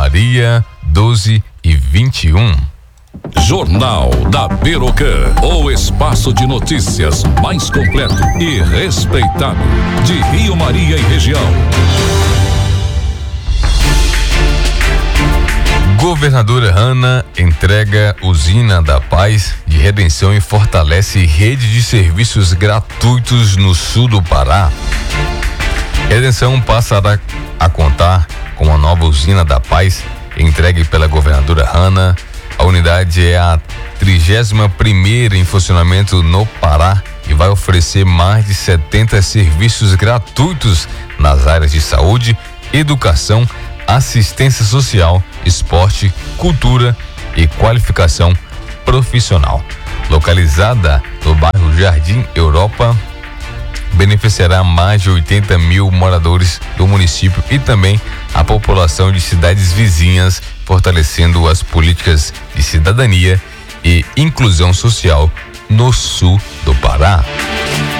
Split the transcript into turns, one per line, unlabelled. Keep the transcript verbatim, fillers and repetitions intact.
Maria, doze e vinte e um.
Jornal da Birocan, o espaço de notícias mais completo e respeitado de Rio Maria e região.
Governadora Hanna entrega usina da Paz de Redenção e fortalece rede de serviços gratuitos no sul do Pará. Redenção passará a contar com a nova usina da Paz entregue pela governadora Hanna. A unidade é a trigésima primeira em funcionamento no Pará e vai oferecer mais de setenta serviços gratuitos nas áreas de saúde, educação, assistência social, esporte, cultura e qualificação profissional. Localizada no bairro Jardim Europa, beneficiará mais de oitenta mil moradores do município e também a população de cidades vizinhas, fortalecendo as políticas de cidadania e inclusão social no sul do Pará.